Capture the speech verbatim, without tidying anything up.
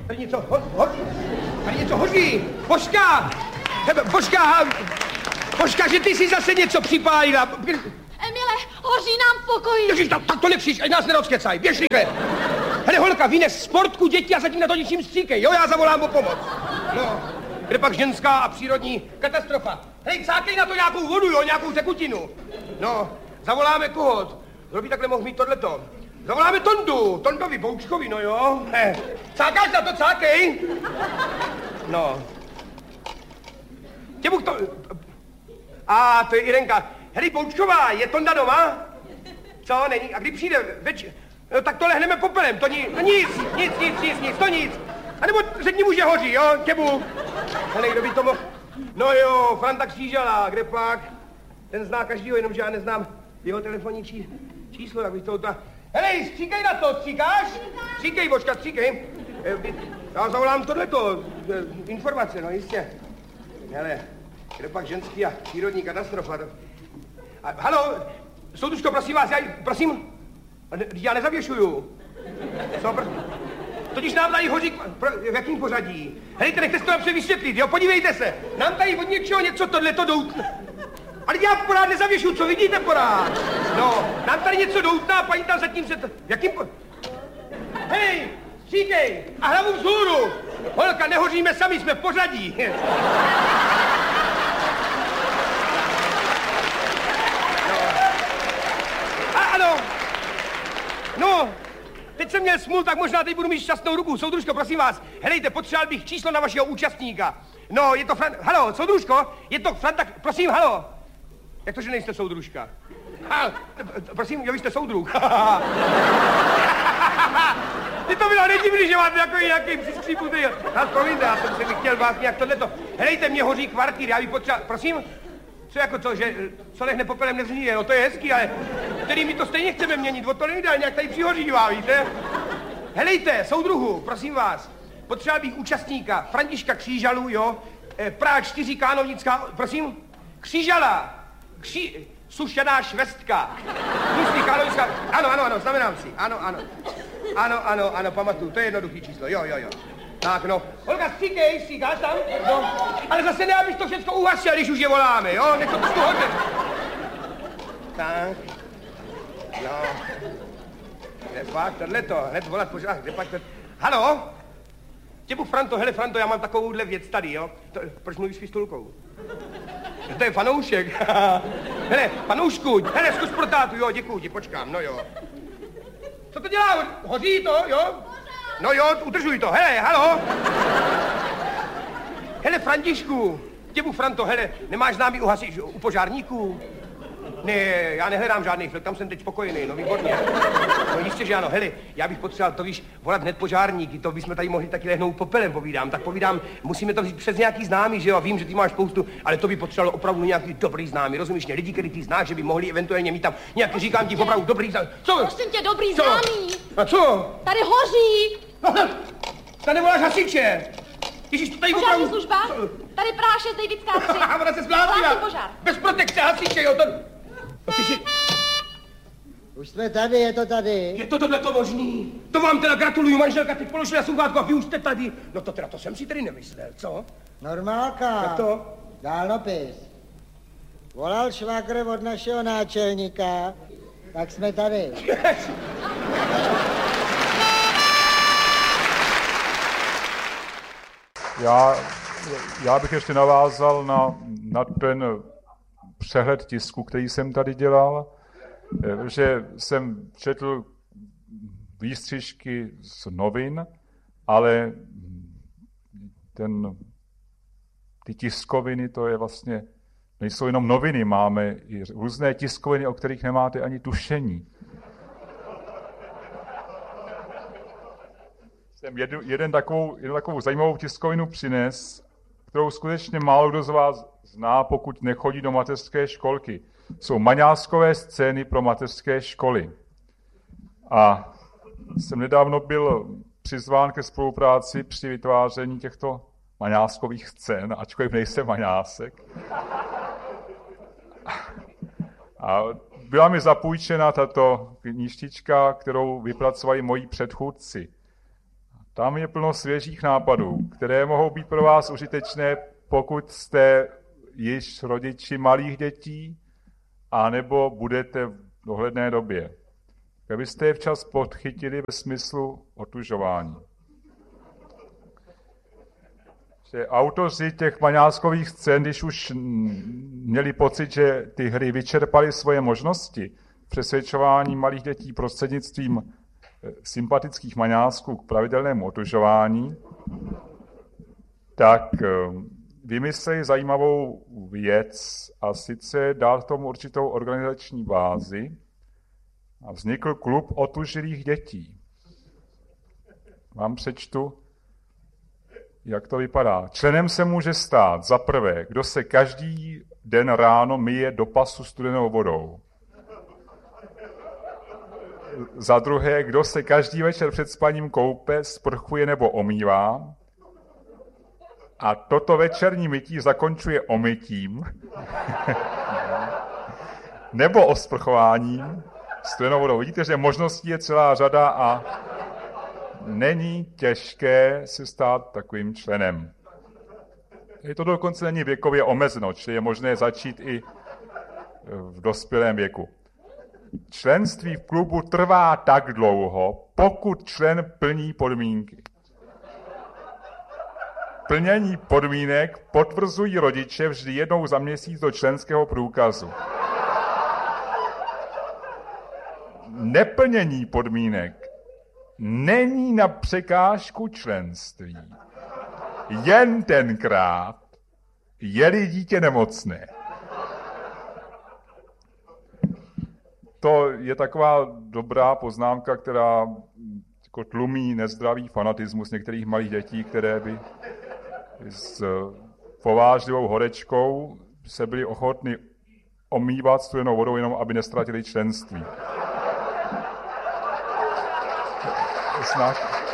Tady něco ho, ho, tady něco hoří. Božka! Božka! Božka, že ty si zase něco připálila. Emile, hoří nám v pokoji. Ježiš, tak, tak to nekřič, ať nás nerozkecaj. Běž rychle. Hele, holka, vynes sportku děti a zatím na to ničím stříkej, jo? Já zavolám o pomoc. No, kde pak ženská a přírodní katastrofa. Hej, cákej na to nějakou vodu, jo? Nějakou tekutinu. No, zavoláme koho? Kdo by takhle mohl mít tohleto? Zavoláme Tondu, Tondovi Boučkovi, no jo. He. Cákáš na to, cákej. No. Těbuch to... A, to je Irenka. Hej, Boučková, je Tonda doma? Co, není? A kdy přijde? Več... No, tak to lehneme popelem, to ni... no, nic, nic, nic, nic, nic, to nic. A nebo řekni mu, že hoří, jo, Těbu. Hele, kdo by to mohl... No jo, Franta Křížala, kde pak? Ten zná každýho, jenomže já neznám jeho telefonní či... číslo, tak bych to... Ta... Hele, stříkej na to, stříkáš? Stříkej, Božka, stříkej. Já zavolám tohleto, informace, no jistě. Hele, kde pak ženský a přírodní katastrofa. A, halo, soudružko, prosím vás, já, prosím, já nezavěšuju. Co, pr... Totiž nám tady hoří, pro, v jakým pořadí? Helejte, nechte si to napřed vysvětlit, jo, podívejte se. Nám tady od něčeho něco tohleto doutne. Ale já pořád nezavěšuju, co vidíte pořád? No, nám tady něco doutná, paní tam zatím se... To... V jakým po... Hej, stříkej, a hlavu vzhůru. Holka, nehoříme sami, jsme v pořadí. Ano, no, teď jsem měl smůl, tak možná teď budu mít šťastnou ruku. Soudružko, prosím vás, helejte, potřeboval bych číslo na vašeho účastníka. No, je to Fran... Halo, soudružko, je to Franta... Prosím, halo. Jak to, že nejste soudružka? Ha, prosím, jo, vy jste soudruh. Ty to bylo nedivný, že máte jako nějaký přiskřípnutý. Nás promiňte, já jsem se chtěl vás nějak tohleto. Helejte, mě hoří kvartýr, já bych potřeboval... Prosím? Co jako to, že co lehne popelem nevzníje, no to je hezký, ale který my to stejně chceme měnit, o to nejde, nějak tady přihořívá, víte? Helejte, soudruhu, prosím vás, potřeboval bych účastníka, Františka Křížalu, jo, e, Praha čtyři, Kánovnická, prosím, Křížala, Kří... Sušená švestka, Tlustý, Kánovnická, ano, ano, ano, znamenám si, ano, ano, ano, ano, ano, pamatuju, to je jednoduchý číslo, jo, jo, jo. Tak no, Olga, stříkej, stříkáš tam? No, ale zase ne, abych to všechno uhasil, když už je voláme, jo? Nech to trošku hodně. Tak, no. Kde pak tohleto, hned volat pořád, kde pak to... Halo? Těbu, Franto, hele, Franto, já mám takovouhle věc tady, jo? To, proč mluvíš s pistolkou? To je fanoušek. Hele, fanoušku, hele, zkus pro tátu, jo, děkuju ti, počkám, no jo. Co to dělá? Hoří to, jo? No jo, udržuj to, hele, halo. Hele, Františku, Těbu, Franto, hele, nemáš známý u hasič, u požárníků? Ne, já nehledám žádný flek, tam jsem teď spokojený, no výborně. No jistě, že ano, hele, já bych potřeboval, to víš, volat hned požárníky, to bychom tady mohli taky lehnout popelem, povídám, tak povídám, musíme to vzít přes nějaký známý, že jo, vím, že ty máš spoustu, ale to by potřebovalo opravdu nějaký dobrý známý, rozumíš mě, lidi, který ty znáš, že by mohli eventuálně mít tam nějaký, říkám ti, opravdu dobrý známý. Co? Prosím tě, dobrý co? Známý. A co? Tady hoří. No, tady voláš hasiče. Ježíš, to tady požární opravdu... služba? Tady Praha šest, Dejvická tři. A ona se zbláznila. Požár. Bez protekce hasiče, jo, to... No, ty si... Už jsme tady, je to tady. Je to tohleto možný? To vám teda gratuluju, manželka, teď položila sluchátko a vy už jste tady. No to teda, to jsem si tedy nemyslel, co? Normálka. Jak to? Dálnopis. Volal švagr od našeho náčelníka, tak jsme tady. Já, já bych ještě navázal na, na ten přehled tisku, který jsem tady dělal, že jsem četl výstřižky z novin, ale ten, ty tiskoviny, to je vlastně, nejsou jenom noviny, máme i různé tiskoviny, o kterých nemáte ani tušení. Jsem jeden, jeden takovou, jednu takovou zajímavou tiskovinu přines, kterou skutečně málo kdo z vás zná, pokud nechodí do mateřské školky. Jsou maňáskové scény pro mateřské školy. A jsem nedávno byl přizván ke spolupráci při vytváření těchto maňáskových scén, ačkoliv nejsem maňásek. A byla mi zapůjčena tato knížtička, kterou vypracovali moji předchůdci. Tam je plno svěžích nápadů, které mohou být pro vás užitečné, pokud jste již rodiči malých dětí, anebo budete v dohledné době. Abyste je včas podchytili ve smyslu otužování. Že autoři těch maňáskových scén, když už měli pocit, že ty hry vyčerpaly svoje možnosti přesvědčování malých dětí prostřednictvím sympatických maňásků k pravidelnému otužování, tak vymysleli zajímavou věc a sice dát tomu určitou organizační bázi a vznikl klub otužilých dětí. Vám přečtu, jak to vypadá. Členem se může stát za prvé, kdo se každý den ráno myje do pasu studenou vodou. Za druhé, kdo se každý večer před spaním koupe, sprchuje nebo omývá. A toto večerní mytí zakončuje omytím nebo osprchováním studenou vodou. Vidíte, že možností je celá řada a není těžké se stát takovým členem. Je to dokonce není věkově omezeno, čili je možné začít i v dospělém věku. Členství v klubu trvá tak dlouho, pokud člen plní podmínky. Plnění podmínek potvrzují rodiče vždy jednou za měsíc do členského průkazu. Neplnění podmínek není na překážku členství. Jen tenkrát, je-li dítě nemocné. To je taková dobrá poznámka, která jako tlumí nezdravý fanatismus některých malých dětí, které by s povážlivou horečkou se byli ochotni omývat studenou vodou, jenom aby nestratili členství. Snad